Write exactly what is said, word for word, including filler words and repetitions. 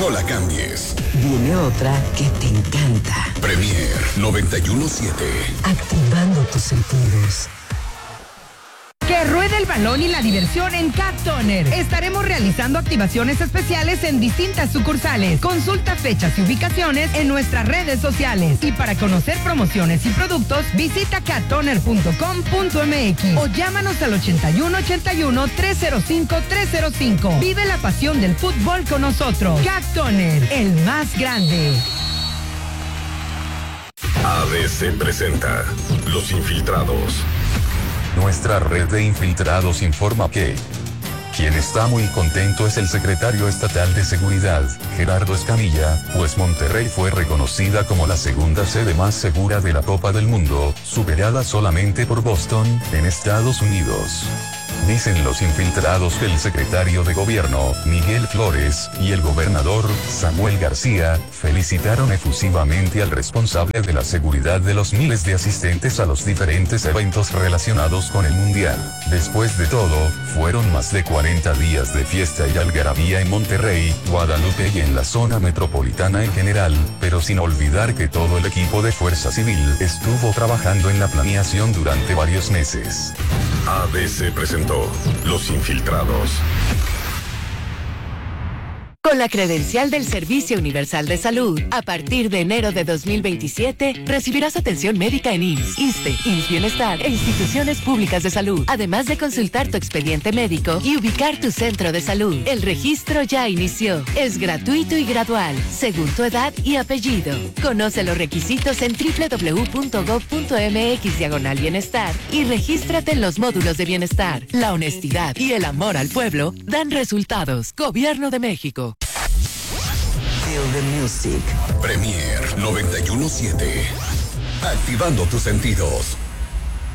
No la cambies. Viene otra que te encanta. Premier noventa y uno siete. Activando tus sentidos. Que ruede el balón y la diversión en Cat Toner. Estaremos realizando activaciones especiales en distintas sucursales. Consulta fechas y ubicaciones en nuestras redes sociales. Y para conocer promociones y productos, visita cat toner punto com punto m x o llámanos al ochenta y uno ochenta y uno, trescientos cinco, trescientos cinco. Vive la pasión del fútbol con nosotros. Cat Toner, el más grande. A D C presenta Los Infiltrados. Nuestra red de infiltrados informa que quien está muy contento es el secretario estatal de Seguridad, Gerardo Escamilla, pues Monterrey fue reconocida como la segunda sede más segura de la Copa del Mundo, superada solamente por Boston, en Estados Unidos. Dicen los infiltrados que el secretario de Gobierno, Miguel Flores, y el gobernador, Samuel García, felicitaron efusivamente al responsable de la seguridad de los miles de asistentes a los diferentes eventos relacionados con el Mundial. Después de todo, fueron más de cuarenta días de fiesta y algarabía en Monterrey, Guadalupe y en la zona metropolitana en general, pero sin olvidar que todo el equipo de Fuerza Civil estuvo trabajando en la planeación durante varios meses. A D C presentó Los Infiltrados. Con la credencial del Servicio Universal de Salud, a partir de enero de dos mil veintisiete, recibirás atención médica en I M S S, ISSSTE, I M S S Bienestar e instituciones públicas de salud, además de consultar tu expediente médico y ubicar tu centro de salud. El registro ya inició. Es gratuito y gradual, según tu edad y apellido. Conoce los requisitos en doble u doble u doble u punto gob punto m x diagonal bienestar y regístrate en los módulos de bienestar. La honestidad y el amor al pueblo dan resultados. Gobierno de México. Feel the music. Premier noventa y uno siete. Activando tus sentidos.